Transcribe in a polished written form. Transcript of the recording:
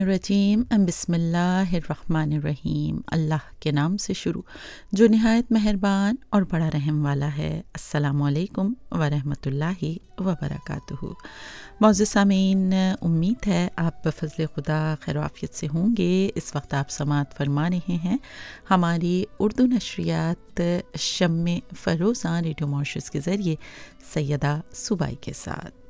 रजीम बिस्मिल्लाहिर्रहमानिर्रहीम। अल्लाह के नाम से शुरू जो निहायत मेहरबान और बड़ा रहम वाला है। अस्सलामुअलैकुम वरहमतुल्लाहि वबरकातुहू। मौजूद सामीन, उम्मीद है आप बफ़ज़्ल खुदा खैर आफ़ियत से होंगे। इस वक्त आप समाअत फरमा रहे हैं हमारी उर्दू नशरियात शम्मे फ़रोज़ां रेडियो मॉरिशस के ज़रिए सैयदा सुबाई के साथ।